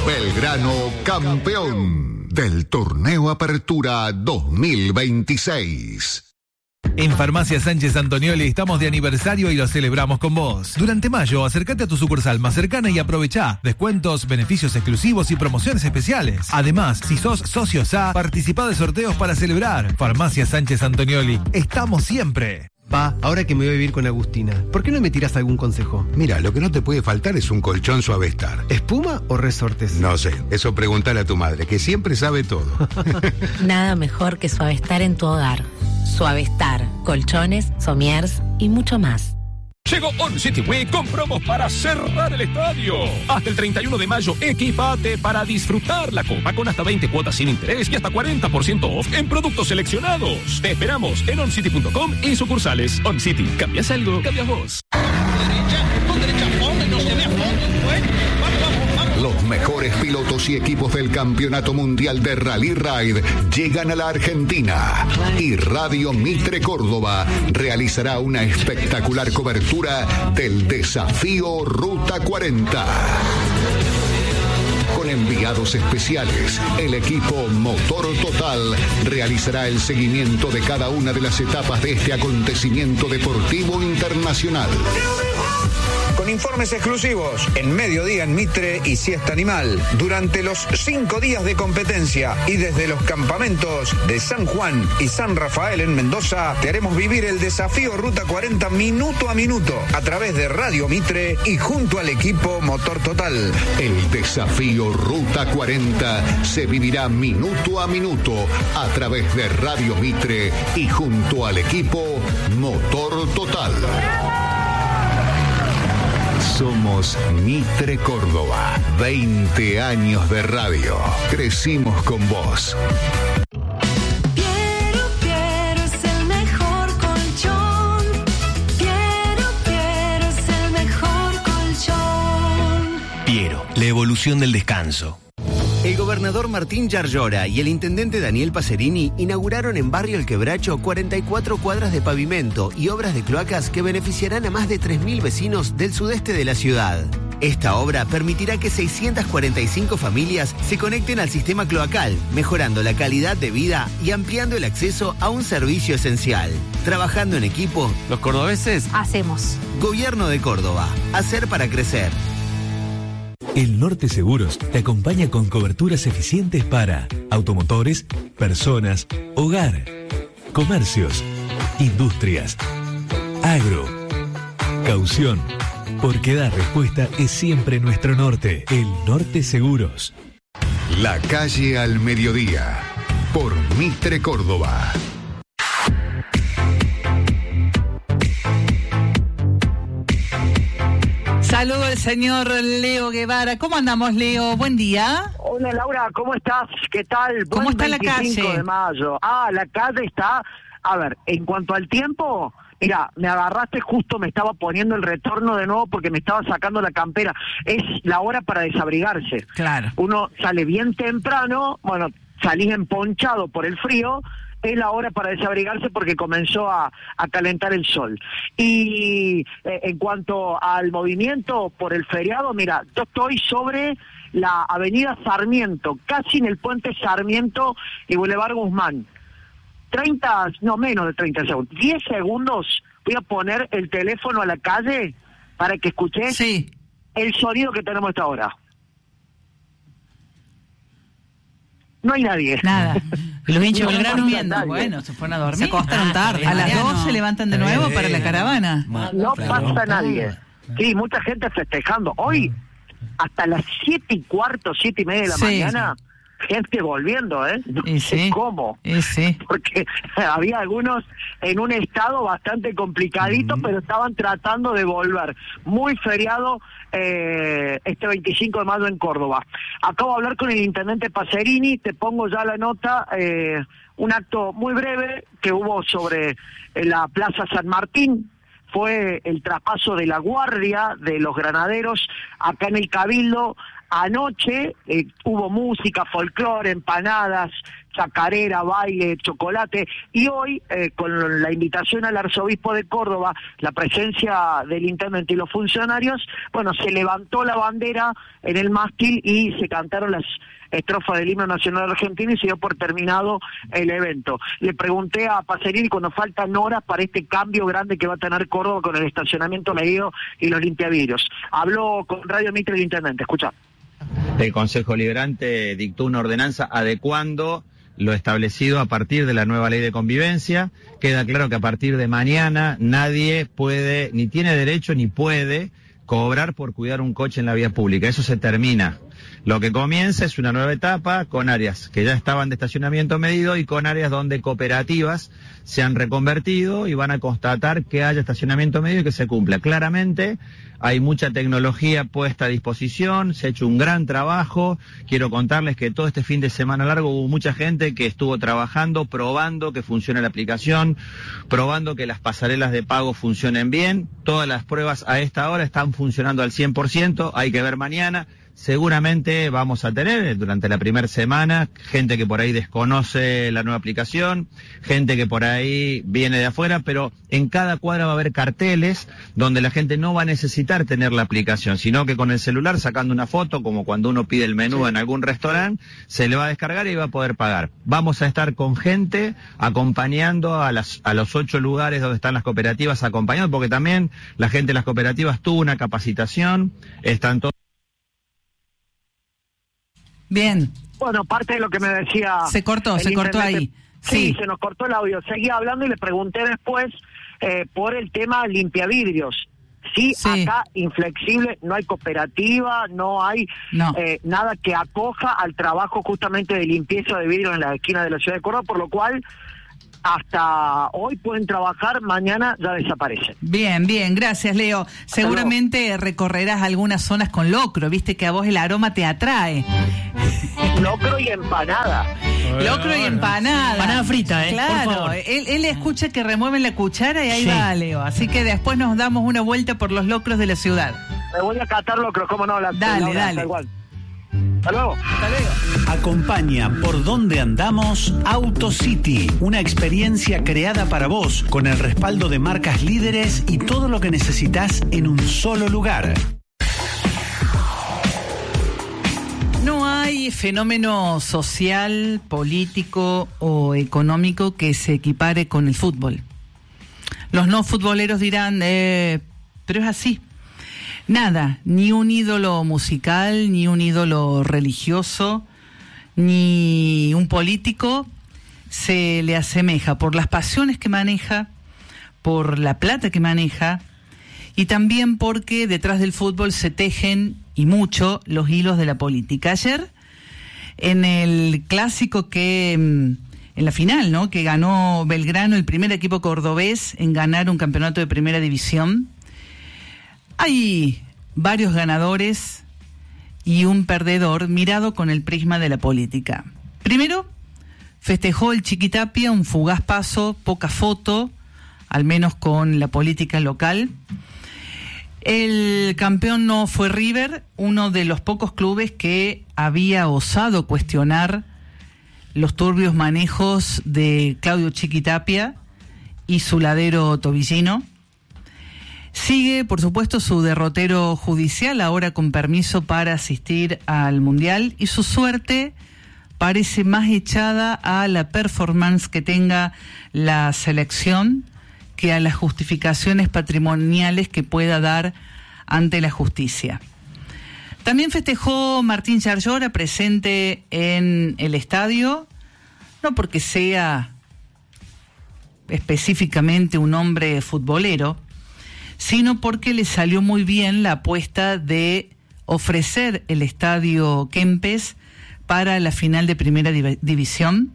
Belgrano campeón del Torneo Apertura 2026. En Farmacia Sánchez Antonioli estamos de aniversario y lo celebramos con vos. Durante mayo, acércate a tu sucursal más cercana y aprovechá descuentos, beneficios exclusivos y promociones especiales. Además, si sos socio SA, participá de sorteos para celebrar. Farmacia Sánchez Antonioli, estamos siempre. Pa, ahora que me voy a vivir con Agustina, ¿por qué no me tirás algún consejo? Mira, lo que no te puede faltar es un colchón Suavestar. ¿Espuma o resortes? No sé, eso preguntale a tu madre, que siempre sabe todo. Nada mejor que Suavestar en tu hogar. Suavestar, colchones, somiers y mucho más. Llegó On City Week con promos para cerrar el estadio. Hasta el 31 de mayo, equipate para disfrutar la copa con hasta 20 cuotas sin interés y hasta 40% off en productos seleccionados. Te esperamos en oncity.com y sucursales. On City, ¿cambias algo? ¿Cambias vos? Los mejores pilotos y equipos del Campeonato Mundial de Rally Ride llegan a la Argentina y Radio Mitre Córdoba realizará una espectacular cobertura del desafío Ruta 40. Con enviados especiales, el equipo Motor Total realizará el seguimiento de cada una de las etapas de este acontecimiento deportivo internacional. Con informes exclusivos en Mediodía en Mitre y Siesta Animal, durante los 5 días de competencia y desde los campamentos de San Juan y San Rafael en Mendoza, te haremos vivir el desafío Ruta 40 minuto a minuto a través de Radio Mitre y junto al equipo Motor Total. El desafío Ruta 40 se vivirá minuto a minuto a través de Radio Mitre y junto al equipo Motor Total. Somos Mitre Córdoba, 20 años de radio. Crecimos con vos. Piero es el mejor colchón. Piero es el mejor colchón. Piero, la evolución del descanso. El gobernador Martín Yarlora y el intendente Daniel Pacerini inauguraron en Barrio El Quebracho 44 cuadras de pavimento y obras de cloacas que beneficiarán a más de 3.000 vecinos del sudeste de la ciudad. Esta obra permitirá que 645 familias se conecten al sistema cloacal, mejorando la calidad de vida y ampliando el acceso a un servicio esencial. Trabajando en equipo, los cordobeses hacemos. Gobierno de Córdoba. Hacer para crecer. El Norte Seguros te acompaña con coberturas eficientes para automotores, personas, hogar, comercios, industrias, agro, caución. Porque dar respuesta es siempre nuestro norte. El Norte Seguros. La calle al mediodía, por Mitre Córdoba. Saludo al señor Leo Guevara. ¿Cómo andamos, Leo? Buen día. Hola, Laura, ¿cómo estás? ¿Qué tal? ¿Cómo está la calle? 25 de mayo. La calle está... A ver, en cuanto al tiempo... Mira, me agarraste justo, me estaba poniendo el retorno de nuevo porque me estaba sacando la campera. Es la hora para desabrigarse. Claro. Uno sale bien temprano, bueno, salís emponchado por el frío, es la hora para desabrigarse porque comenzó a calentar el sol. Y en cuanto al movimiento por el feriado, mira, yo estoy sobre la avenida Sarmiento, casi en el puente Sarmiento y Boulevard Guzmán. Menos de 30 segundos, 10 segundos, voy a poner el teléfono a la calle para que escuches el sonido que tenemos hasta ahora. No hay nadie. Nada. Los hinchas No, Belgrano durmiendo. Bueno, se fueron a dormir. Se acostaron tarde. A las Mariano. 2 se levantan de nuevo para la caravana. No pasa nadie. Sí, mucha gente festejando. Hoy, hasta las 7:15, 7:30 de la mañana, gente volviendo, No sé cómo. Porque había algunos en un estado bastante complicadito, pero estaban tratando de volver. Muy feriado este 25 de mayo en Córdoba. Acabo de hablar con el intendente Pacerini, te pongo ya la nota, un acto muy breve que hubo sobre la Plaza San Martín. Fue el traspaso de la guardia de los granaderos acá en el Cabildo. Anoche hubo música, folclore, empanadas, chacarera, baile, chocolate, y hoy, con la invitación al arzobispo de Córdoba, la presencia del intendente y los funcionarios, bueno, se levantó la bandera en el mástil y se cantaron las estrofas del himno nacional argentino y se dio por terminado el evento. Le pregunté a Pacerini cuando faltan horas para este cambio grande que va a tener Córdoba con el estacionamiento medido y los limpiavidrios. Habló con Radio Mitre el intendente, escucha. El Consejo Liberante dictó una ordenanza adecuando lo establecido a partir de la nueva ley de convivencia. Queda claro que a partir de mañana nadie puede, ni tiene derecho ni puede cobrar por cuidar un coche en la vía pública. Eso se termina. Lo que comienza es una nueva etapa con áreas que ya estaban de estacionamiento medido y con áreas donde cooperativas se han reconvertido y van a constatar que haya estacionamiento medido y que se cumpla. Claramente hay mucha tecnología puesta a disposición, se ha hecho un gran trabajo. Quiero contarles que todo este fin de semana largo hubo mucha gente que estuvo trabajando, probando que funcione la aplicación, probando que las pasarelas de pago funcionen bien. Todas las pruebas a esta hora están funcionando al 100%, hay que ver mañana. Seguramente vamos a tener durante la primera semana gente que por ahí desconoce la nueva aplicación, gente que por ahí viene de afuera, pero en cada cuadra va a haber carteles donde la gente no va a necesitar tener la aplicación, sino que con el celular sacando una foto, como cuando uno pide el menú en algún restaurante, se le va a descargar y va a poder pagar. Vamos a estar con gente acompañando a los 8 lugares donde están las cooperativas acompañando, porque también la gente de las cooperativas tuvo una capacitación, están todos. Bien. Bueno, parte de lo que me decía... Se cortó ahí. Sí, se nos cortó el audio. Seguía hablando y le pregunté después por el tema limpiavidrios. Sí, acá inflexible, no hay cooperativa, no hay nada que acoja al trabajo justamente de limpieza de vidrio en la esquina de la ciudad de Córdoba, por lo cual hasta hoy pueden trabajar, mañana ya desaparecen. Bien, gracias, Leo. Seguramente recorrerás algunas zonas con locro, viste que a vos el aroma te atrae. Locro y empanada. Locro y empanada. Empanada frita, Claro, por favor. Él escucha que remueven la cuchara y ahí va, Leo. Así que después nos damos una vuelta por los locros de la ciudad. Me voy a catar locro, cómo no. Dale. Igual. Hasta luego. Acompaña Por Donde Andamos AutoCity, una experiencia creada para vos con el respaldo de marcas líderes y todo lo que necesitas en un solo lugar. No hay fenómeno social, político o económico que se equipare con el fútbol. Los no futboleros dirán, pero es así. Nada, ni un ídolo musical, ni un ídolo religioso, ni un político se le asemeja por las pasiones que maneja, por la plata que maneja y también porque detrás del fútbol se tejen y mucho los hilos de la política. Ayer, en el clásico en la final, ¿no?, que ganó Belgrano, el primer equipo cordobés en ganar un campeonato de primera división, hay varios ganadores y un perdedor mirado con el prisma de la política. Primero, festejó el Chiquitapia un fugaz paso, poca foto, al menos con la política local. El campeón no fue River, uno de los pocos clubes que había osado cuestionar los turbios manejos de Claudio Chiquitapia y su ladero tobillino. Sigue, por supuesto, su derrotero judicial, ahora con permiso para asistir al Mundial, y su suerte parece más echada a la performance que tenga la selección que a las justificaciones patrimoniales que pueda dar ante la justicia. También festejó Martín Yarlora, presente en el estadio, no porque sea específicamente un hombre futbolero, sino porque le salió muy bien la apuesta de ofrecer el estadio Kempes para la final de primera división.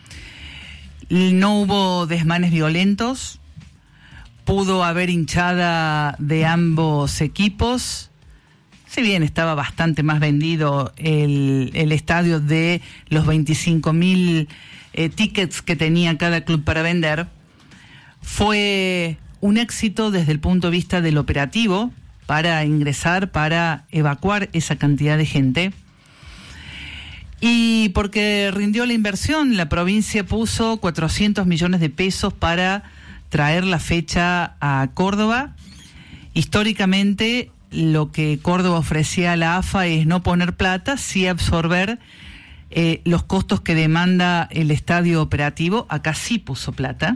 No hubo desmanes violentos, pudo haber hinchada de ambos equipos, si bien estaba bastante más vendido el estadio de los 25.000 tickets que tenía cada club para vender. Fue un éxito desde el punto de vista del operativo para ingresar, para evacuar esa cantidad de gente. Y porque rindió la inversión, la provincia puso 400 millones de pesos para traer la fecha a Córdoba. Históricamente, lo que Córdoba ofrecía a la AFA es no poner plata, sí absorber los costos que demanda el estadio operativo. Acá sí puso plata.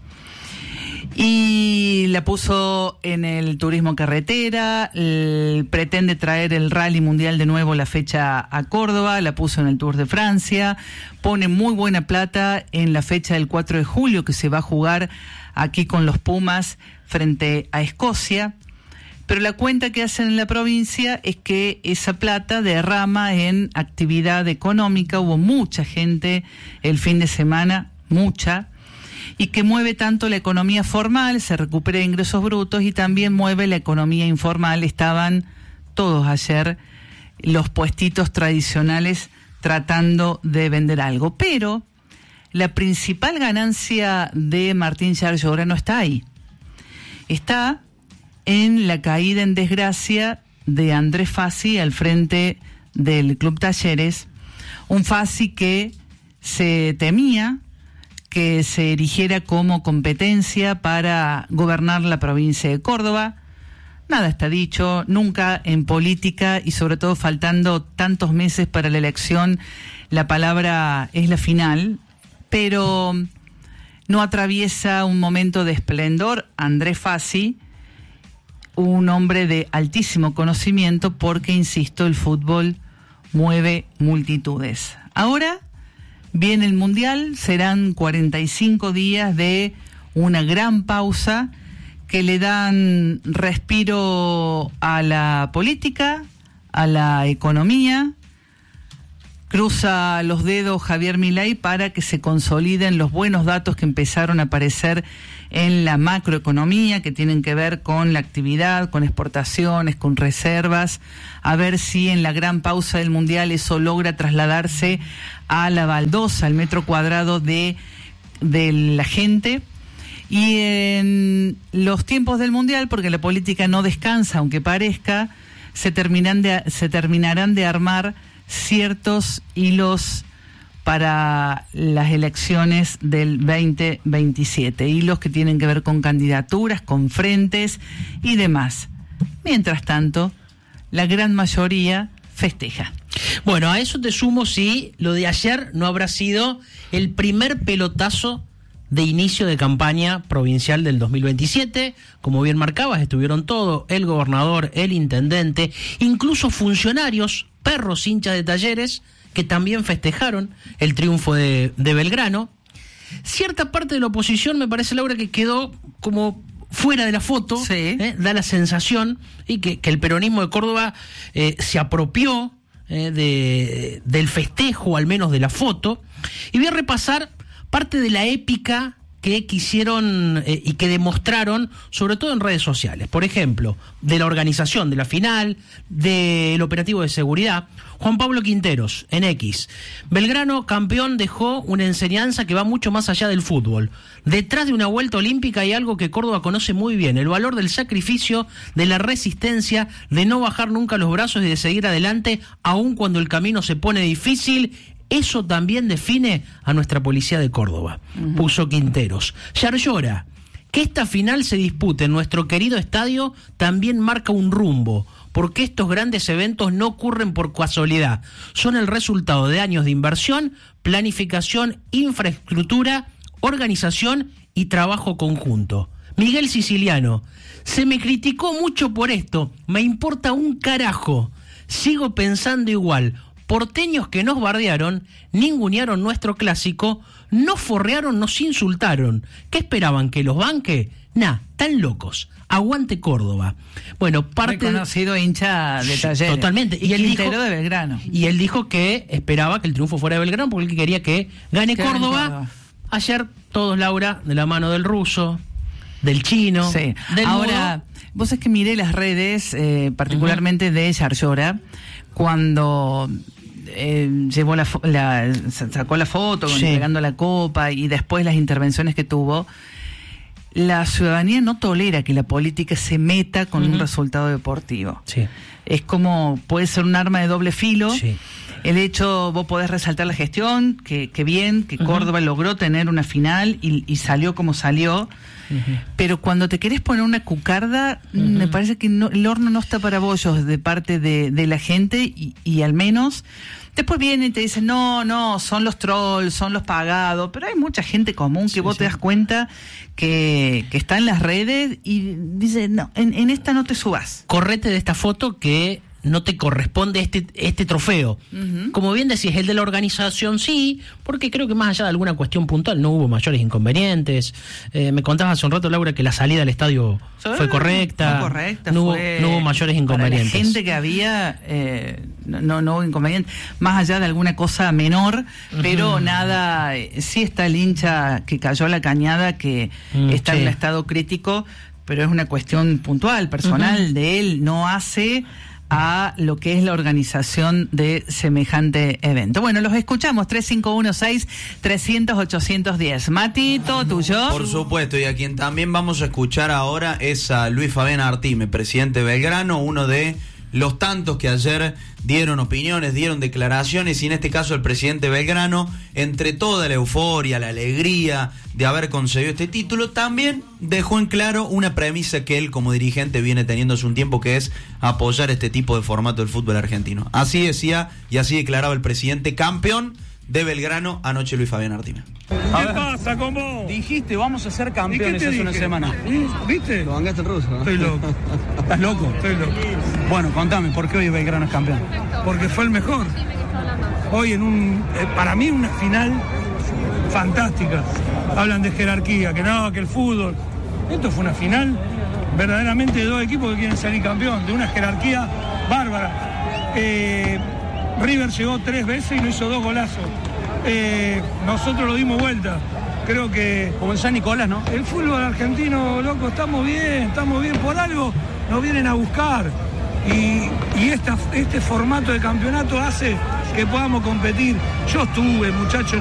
Y la puso en el turismo carretera, pretende traer el Rally Mundial de nuevo la fecha a Córdoba, la puso en el Tour de Francia, pone muy buena plata en la fecha del 4 de julio que se va a jugar aquí con los Pumas frente a Escocia. Pero la cuenta que hacen en la provincia es que esa plata derrama en actividad económica. Hubo mucha gente el fin de semana, mucha, y que mueve tanto la economía formal, se recupera ingresos brutos, y también mueve la economía informal. Estaban todos ayer los puestitos tradicionales tratando de vender algo. Pero la principal ganancia de Martín Yarlora no está ahí. Está en la caída en desgracia de Andrés Fassi al frente del Club Talleres. Un Fassi que se temía que se erigiera como competencia para gobernar la provincia de Córdoba. Nada está dicho, nunca en política, y sobre todo faltando tantos meses para la elección, la palabra es la final, pero no atraviesa un momento de esplendor Andrés Fassi, un hombre de altísimo conocimiento, porque, insisto, el fútbol mueve multitudes. Ahora viene el Mundial, serán 45 días de una gran pausa que le dan respiro a la política, a la economía. Cruza los dedos Javier Milei para que se consoliden los buenos datos que empezaron a aparecer en la macroeconomía, que tienen que ver con la actividad, con exportaciones, con reservas, a ver si en la gran pausa del Mundial eso logra trasladarse a la baldosa, al metro cuadrado de la gente. Y en los tiempos del Mundial, porque la política no descansa, aunque parezca, se terminarán de armar ciertos hilos para las elecciones del 2027, hilos que tienen que ver con candidaturas, con frentes y demás. Mientras tanto, la gran mayoría festeja. Bueno, a eso te sumo si lo de ayer no habrá sido el primer pelotazo de inicio de campaña provincial del 2027. Como bien marcabas, estuvieron todos, el gobernador, el intendente, incluso funcionarios, perros hinchas de Talleres, que también festejaron el triunfo de Belgrano. Cierta parte de la oposición, me parece, Laura, que quedó como fuera de la foto, sí. Da la sensación y que el peronismo de Córdoba se apropió del festejo, al menos de la foto. Y voy a repasar parte de la épica que quisieron y que demostraron, sobre todo en redes sociales. Por ejemplo, de la organización de la final, del operativo de seguridad. Juan Pablo Quinteros, en X. Belgrano, campeón, dejó una enseñanza que va mucho más allá del fútbol. Detrás de una vuelta olímpica hay algo que Córdoba conoce muy bien: el valor del sacrificio, de la resistencia, de no bajar nunca los brazos y de seguir adelante, aun cuando el camino se pone difícil. Eso también define a nuestra policía de Córdoba, puso Quinteros. Yarlora, que esta final se dispute en nuestro querido estadio también marca un rumbo, porque estos grandes eventos no ocurren por casualidad, son el resultado de años de inversión, planificación, infraestructura, organización y trabajo conjunto. Miguel Siciliano, se me criticó mucho por esto, me importa un carajo, sigo pensando igual. Porteños que nos bardearon, ningunearon nuestro clásico, nos forrearon, nos insultaron. ¿Qué esperaban? ¿Que los banque? Nah, tan locos. Aguante Córdoba. Bueno, reconocido hincha de Talleres. Totalmente. Y él dijo, de Belgrano. Y él dijo que esperaba que el triunfo fuera de Belgrano porque él quería que gane Córdoba. Ayer todos, Laura, de la mano del ruso, del chino. Sí. Ahora, vos es que miré las redes, particularmente de Yarlora, cuando llevó sacó la foto, sí, entregando la copa, y después las intervenciones que tuvo. La ciudadanía no tolera que la política se meta con un resultado deportivo. Sí. Es como, puede ser un arma de doble filo. Sí. El hecho, vos podés resaltar la gestión, que bien, que Córdoba logró tener una final y salió como salió. Pero cuando te querés poner una cucarda, me parece que el horno no está para bollos de parte de la gente y al menos después vienen y te dicen no, son los trolls, son los pagados, pero hay mucha gente común que vos te das cuenta que está en las redes y dice, no, en esta no te subas. Correte de esta foto que no te corresponde este trofeo. Como bien decís, el de la organización sí, porque creo que más allá de alguna cuestión puntual no hubo mayores inconvenientes. Me contabas hace un rato, Laura, que la salida al estadio fue correcta. No hubo mayores inconvenientes. Para la gente que había, no hubo inconvenientes. Más allá de alguna cosa menor, pero nada. Sí está el hincha que cayó a la cañada, que está en un estado crítico, pero es una cuestión puntual, personal de él. No hace a lo que es la organización de semejante evento. Bueno, los escuchamos, 3516-300-810. Mati, ¿todo tuyo? Por supuesto, y a quien también vamos a escuchar ahora es a Luis Fabián Artime, presidente de Belgrano, uno de los tantos que ayer dieron opiniones, dieron declaraciones, y en este caso el presidente Belgrano, entre toda la euforia, la alegría de haber conseguido este título, también dejó en claro una premisa que él como dirigente viene teniendo hace un tiempo, que es apoyar este tipo de formato del fútbol argentino. Así decía y así declaraba el presidente campeón de Belgrano anoche, Luis Fabián Artime. ¿Qué pasa con vos? Dijiste, vamos a ser campeones hace una semana. ¿Viste? Lo bangaste el ruso, ¿no? Estoy loco. ¿Estás loco? Estoy loco. Bueno, contame, ¿por qué hoy Belgrano es campeón? Porque fue el mejor. Hoy para mí una final fantástica. Hablan de jerarquía, que el fútbol. Esto fue una final verdaderamente de dos equipos que quieren salir campeón, de una jerarquía bárbara. River llegó 3 veces y no hizo 2 golazos. Nosotros lo dimos vuelta. Creo que, como en San Nicolás, ¿no? El fútbol argentino, loco, estamos bien, por algo nos vienen a buscar. Y este formato de campeonato hace que podamos competir. Yo estuve, muchachos,